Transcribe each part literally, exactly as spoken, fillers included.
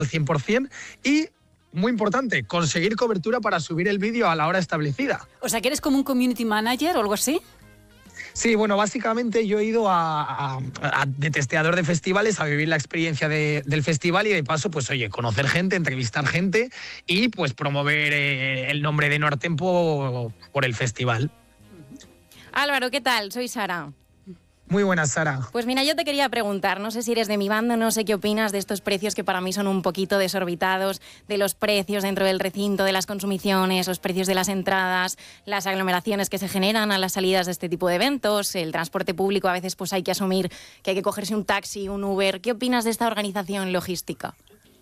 cien por ciento y, muy importante, conseguir cobertura para subir el vídeo a la hora establecida. O sea, que eres como un community manager o algo así. Sí, bueno, básicamente yo he ido a, a, a de testeador de festivales a vivir la experiencia de, del festival y de paso, pues oye, conocer gente, entrevistar gente y pues promover eh, el nombre de Noirtempo por el festival. Álvaro, ¿qué tal? Soy Sara. Muy buenas, Sara. Pues mira, yo te quería preguntar, no sé si eres de mi bando, no sé qué opinas de estos precios que para mí son un poquito desorbitados, de los precios dentro del recinto, de las consumiciones, los precios de las entradas, las aglomeraciones que se generan a las salidas de este tipo de eventos, el transporte público, a veces pues hay que asumir que hay que cogerse un taxi, un Uber. ¿Qué opinas de esta organización logística?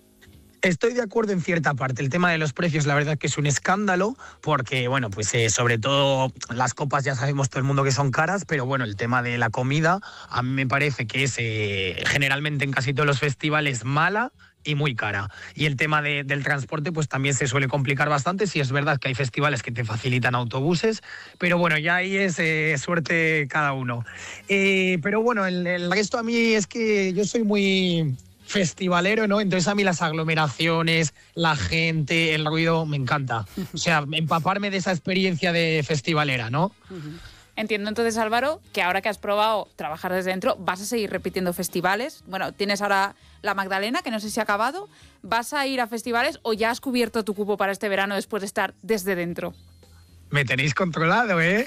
Estoy de acuerdo en cierta parte. El tema de los precios, la verdad que es un escándalo, porque, bueno, pues eh, sobre todo las copas ya sabemos todo el mundo que son caras, pero bueno, el tema de la comida a mí me parece que es eh, generalmente en casi todos los festivales mala y muy cara. Y el tema de, del transporte pues también se suele complicar bastante. Sí es verdad que hay festivales que te facilitan autobuses, pero bueno, ya ahí es eh, suerte cada uno. Eh, pero bueno, el, el resto a mí es que yo soy muy festivalero, ¿no? Entonces a mí las aglomeraciones, la gente, el ruido, me encanta. O sea, empaparme de esa experiencia de festivalera, ¿no? Entiendo entonces, Álvaro, que ahora que has probado trabajar desde dentro, vas a seguir repitiendo festivales. Bueno, tienes ahora la Magdalena, que no sé si ha acabado. ¿Vas a ir a festivales o ya has cubierto tu cupo para este verano después de estar desde dentro? Me tenéis controlado, ¿eh?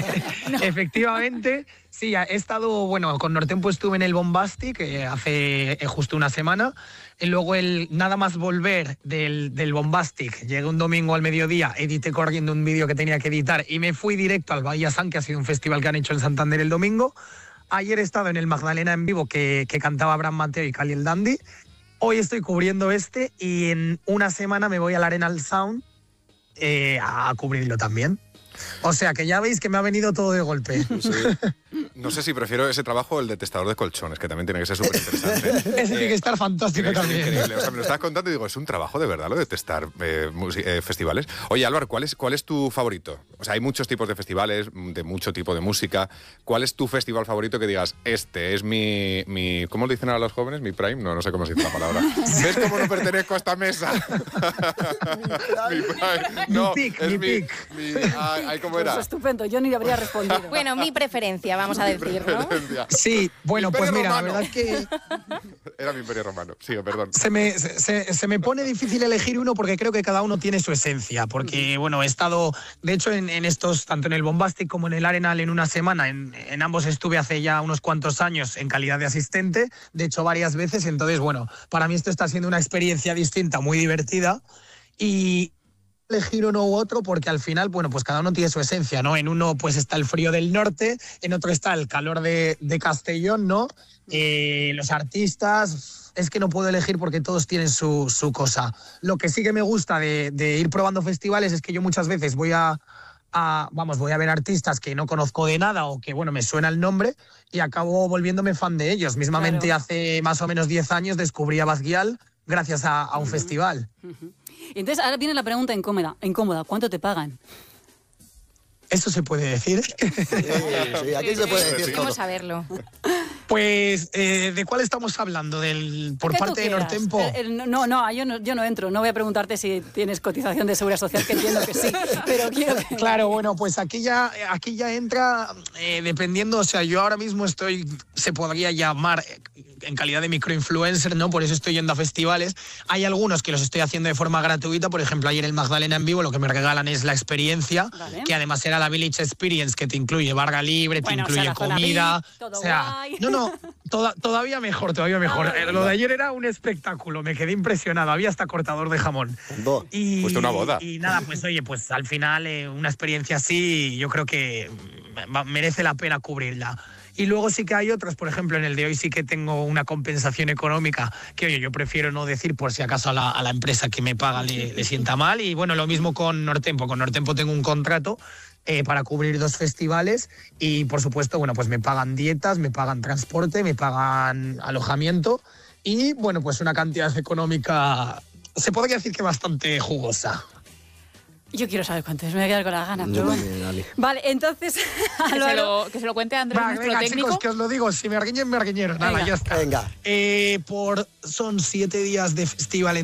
No. Efectivamente, sí, he estado, bueno, con Noirtempo estuve en el Bombastic eh, hace eh, justo una semana. Y luego, el nada más volver del, del Bombastic, llegué un domingo al mediodía, edité corriendo un vídeo que tenía que editar y me fui directo al Bahía San, que ha sido un festival que han hecho en Santander el domingo. Ayer he estado en el Magdalena en vivo, que, que cantaba Abraham Mateo y Cali el Dandy. Hoy estoy cubriendo este y en una semana me voy al Arenal Sound Eh, a cubrirlo también. O sea que ya veis que me ha venido todo de golpe. Sí. No sé si prefiero ese trabajo o el de testador de colchones, que también tiene que ser súper interesante. Ese tiene que estar fantástico también. Increíble. O sea, me lo estás contando y digo, es un trabajo de verdad lo de testar eh, eh, festivales. Oye, Álvaro, ¿cuál es, ¿cuál es tu favorito? O sea, hay muchos tipos de festivales, de mucho tipo de música. ¿Cuál es tu festival favorito que digas, este es mi, mi ¿cómo lo dicen ahora los jóvenes? ¿Mi prime? No, no sé cómo se dice la palabra. ¿Ves cómo no pertenezco a esta mesa? Mi prime. No, mi pick, es mi mi, pick. Mi, ay, ay, ¿cómo era? Pues estupendo, yo ni habría respondido. Bueno, mi preferencia, vamos a decir, ¿no? Sí, bueno, pues mira, romano. la verdad es que Era mi imperio romano. Sigue, perdón. se me, se, se me pone difícil elegir uno porque creo que cada uno tiene su esencia. Porque, bueno, he estado, de hecho, en, en estos, tanto en el Bombastic como en el Arenal en una semana. En, en ambos estuve hace ya unos cuantos años en calidad de asistente, de hecho varias veces. Entonces, bueno, para mí esto está siendo una experiencia distinta, muy divertida. Y elegir uno u otro porque al final, bueno, pues cada uno tiene su esencia, ¿no? En uno pues está el frío del norte, en otro está el calor de, de Castellón, ¿no? Eh, los artistas, es que no puedo elegir porque todos tienen su, su cosa. Lo que sí que me gusta de, de ir probando festivales es que yo muchas veces voy a, a, vamos, voy a ver artistas que no conozco de nada o que, bueno, me suena el nombre y acabo volviéndome fan de ellos. Mismamente claro. Hace más o menos diez años descubrí a Basguial gracias a, a un uh-huh. festival. Uh-huh. Entonces, ahora viene la pregunta incómoda. incómoda. ¿Cuánto te pagan? ¿Eso se puede decir? Sí, sí, aquí se puede decir todo. Vamos a saberlo. Pues, eh, ¿de cuál estamos hablando? Del, ¿Por parte de Noirtempo? Eh, eh, no, no yo, no, yo no entro. No voy a preguntarte si tienes cotización de seguridad social, que entiendo que sí, pero quiero que... Claro, bueno, pues aquí ya, aquí ya entra, eh, dependiendo, o sea, yo ahora mismo estoy, se podría llamar en calidad de microinfluencer, ¿no? Por eso estoy yendo a festivales. Hay algunos que los estoy haciendo de forma gratuita, por ejemplo, ayer en el Magdalena en vivo lo que me regalan es la experiencia, vale. Que además era la Village Experience, que te incluye barra libre, bueno, te incluye o sea, comida, B, todo o sea, guay. no, no, toda, todavía mejor, todavía mejor. Ah, lo de ayer era un espectáculo, me quedé impresionado, había hasta cortador de jamón. Y, Fuiste una boda. Y nada, pues oye, pues al final eh, una experiencia así yo creo que merece la pena cubrirla. Y luego sí que hay otros, por ejemplo, en el de hoy sí que tengo una compensación económica que, oye, yo prefiero no decir por si acaso a la, a la empresa que me paga le, le sienta mal. Y bueno, lo mismo con Noirtempo. Con Noirtempo tengo un contrato eh, para cubrir dos festivales y, por supuesto, bueno, pues me pagan dietas, me pagan transporte, me pagan alojamiento y, bueno, pues una cantidad económica, se podría decir que bastante jugosa. Yo quiero saber cuánto es, me voy a quedar con las ganas. Pero... Vale, entonces... que, se lo, que se lo cuente Andrés, Va, nuestro venga, técnico. chicos, que os lo digo, si me arguiñen, me arguiñeron. Nada, venga. ya está. Venga. Eh, por, son siete días de festival en